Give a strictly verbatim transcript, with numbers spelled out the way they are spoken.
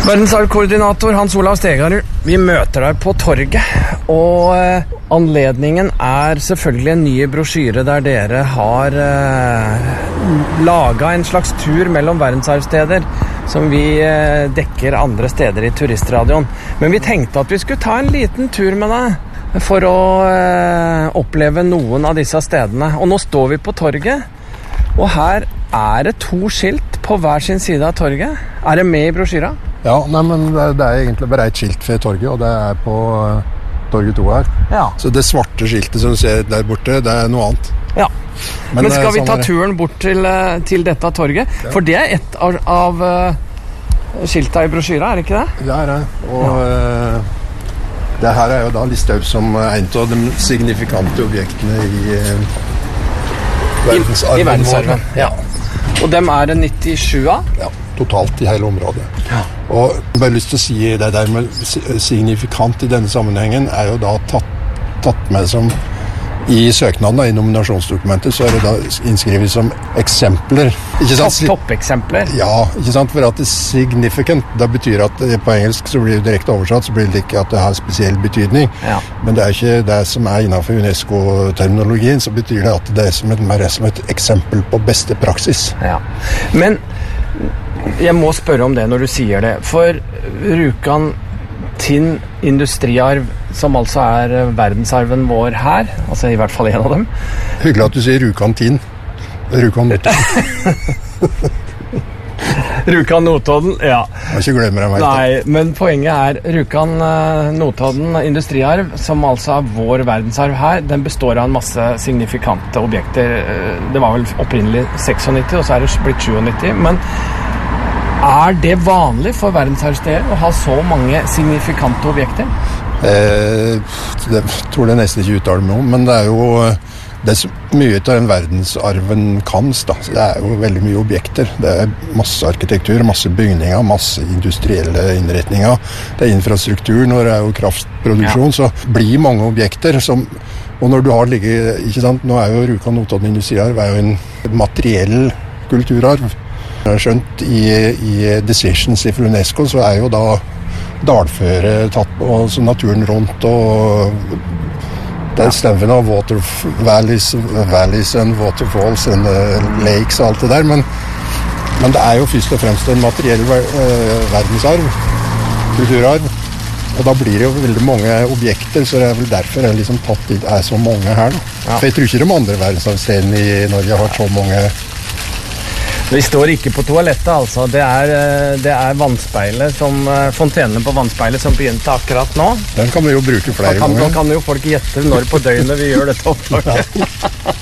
Verdensarvkoordinator Hans Olav Stegarud, vi møter deg på torget, og eh, anledningen er selvfølgelig en ny brosjyre der dere har eh, laget en slags tur mellom verdensarvsteder som vi eh, dekker andre steder i turistradioen. Men vi tenkte at vi skulle ta en liten tur med deg for å eh, oppleve noen av disse stedene. Og nå står vi på torget, og her er det to skilt på hver sin side av torget. Er det med i brosjyra? Ja, nei, men det er egentlig bare et skilt ved torget, og det er på uh, torget to her. Ja. Så det svarte skiltet som du ser der borte, det er noe annet. Ja, men, men skal vi sånn ta turen bort til, til dette torget? Ja. For det er et av, av uh, skilta i brosjyra, er det ikke det? Det er det, og ja. uh, det her er jo da listet opp som en av de signifikante objektene i uh, verdensarven. I, i verdensarven, ja. Og dem er det nittisju av? Ja, totalt i hele området. Ja. Og jeg har bare lyst til å si det der med signifikant i denne sammenhengen er jo da tatt, tatt med som i søknaden, da, i nominasjonsdokumentet, så er det da innskrevet som eksempler. Ikke sant? Topp, toppeksempler? Ja, ikke sant? For at det er significant, da betyr at på engelsk så blir det direkte oversatt, så blir det ikke at det har spesiell betydning. Ja. Men det er ikke det som er innenfor UNESCO-terminologien, så betyr det at det er som et, mer som et eksempel på beste praksis. Ja, men jeg må spørre om det når du sier det, for Rjukan Tinn industriarv, som altså er verdensarven vår her, altså i hvert fall en av dem. Hyggelig at du sier Rjukan Tinn. Rjukan Notodden. Rjukan Notodden, ja. Jeg må ikke glemme deg meg. Nei, men poenget er Rjukan Notodden industriarv, som altså er vår verdensarv her, den består av en masse signifikante objekter. Det var vel opprinnelig nittioseksognitti, og så er det blitt nittisju, men er det vanlig for verdensarvsteder å ha så mange signifikante objekter? Eh, det tror jeg nesten ikke uttaler meg om, men det er jo det er så mye av den verdensarven kans, da. Det er jo veldig mye objekter. Det er masse arkitektur, masse bygninger, masse industrielle innretninger. Det er infrastruktur, når det er jo kraftproduksjon, ja. Så blir mange objekter som, og når du har ligget, ikke sant, nå er jo Rjukan Notodden industriarv er jo en materiell kulturarv. Jeg har skjønt i, i Decisions for UNESCO så er jo da dalføre tatt på, så naturen rundt, og det er stemmen av water valleys, valleys and waterfalls and uh, lakes og alt det der, men, men det er jo først og fremst en materiell uh, verdensarv, kulturarv, og da blir det jo veldig mange objekter, så det er vel derfor det liksom tatt inn, er så mange her. Ja. For jeg tror ikke de andre verdensarvstedene i Norge har så mange. Vi står ikke på toalettet, altså. Det er, det er vannspeilet som, fontenene på vannspeilet som begynte akkurat nå. Den kan vi jo bruke flere kan, ganger. Da kan jo folk gjette når på døgnet vi gjør dette opptaket.